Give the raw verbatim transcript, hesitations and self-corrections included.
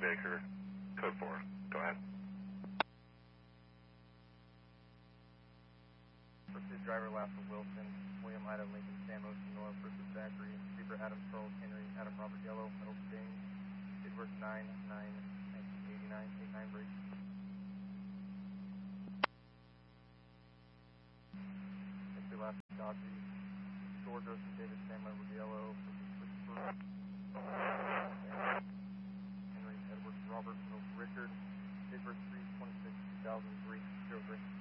Baker, code four. Go ahead. Pursuit driver, Lassell Wilson, William Ida Lincoln, Stamos, North, Pursuit Zachary, Super Adam Charles Henry, Adam Robert Yellow, Middle James, Bidworth nine nine nineteen eighty-nine, eight nine break. Pursuit Lassell Dodgy, Store Joseph David, Sam Edward Yellow, Pursuit Christopher, Henry Edward Robert, Richard, Bidworth three twenty-six two thousand three, zero three.